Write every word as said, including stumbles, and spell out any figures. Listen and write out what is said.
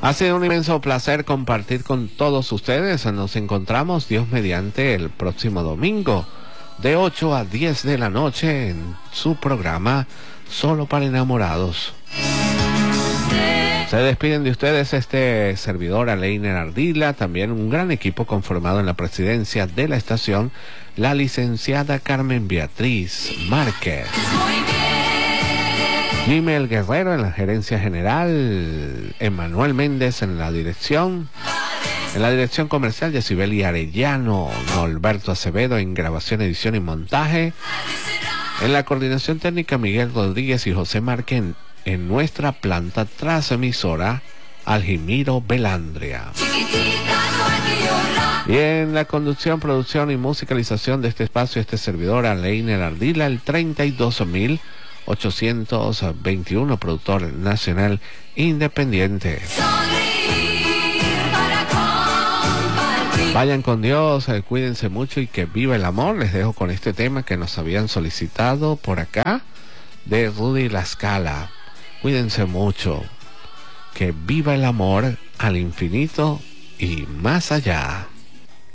Ha sido un inmenso placer compartir con todos ustedes. Nos encontramos, Dios mediante, el próximo domingo de ocho a diez de la noche en su programa Solo para Enamorados. Se despiden de ustedes este servidor Aleiner Ardila, también un gran equipo conformado en la presidencia de la estación, la licenciada Carmen Beatriz Márquez, Jimel Guerrero en la gerencia general, Emanuel Méndez en la dirección, en la dirección comercial, Yesibeli Arellano, Norberto Acevedo en grabación, edición y montaje, en la coordinación técnica Miguel Rodríguez y José Márquez en, en nuestra planta transmisora Aljimiro Belandria. Y en la conducción, producción y musicalización de este espacio, este servidor Aleiner Ardila, el treinta y dos mil ochocientos veintiuno, productor nacional independiente. Vayan con Dios, eh, cuídense mucho y que viva el amor. Les dejo con este tema que nos habían solicitado por acá, de Rudy La Scala. Cuídense mucho, que viva el amor al infinito y más allá.